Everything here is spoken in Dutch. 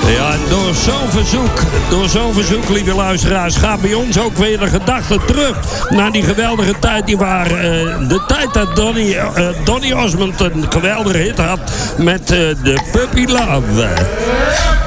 Ja, door zo'n verzoek, lieve luisteraars, gaat bij ons ook weer de gedachte terug naar die geweldige tijd. Die waren de tijd dat Donny Osmond een geweldige hit had met de Puppy Love.